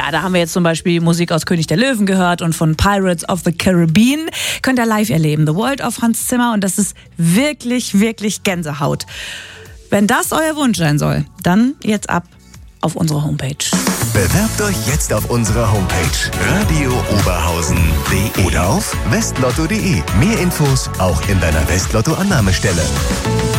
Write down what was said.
Ja, da haben wir jetzt zum Beispiel Musik aus König der Löwen gehört und von Pirates of the Caribbean. Könnt ihr live erleben. The World of Hans Zimmer. Und das ist wirklich, wirklich Gänsehaut. Wenn das euer Wunsch sein soll, dann jetzt ab auf unsere Homepage. Bewerbt euch jetzt auf unserer Homepage radiooberhausen.de oder auf westlotto.de. Mehr Infos auch in deiner Westlotto-Annahmestelle.